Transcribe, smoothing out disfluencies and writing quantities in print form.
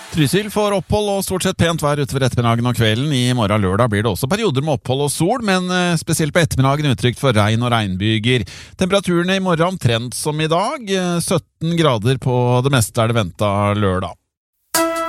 Trysil får opphold og stort sett pent vær utover ettermiddagen og kvelden. I morgen lørdag blir det også perioder med opphold og sol, men spesielt på ettermiddagen utrygt for regn og regnbyger. Temperaturene i morgen omtrent som i dag. 17 grader på det meste er det ventet lørdag.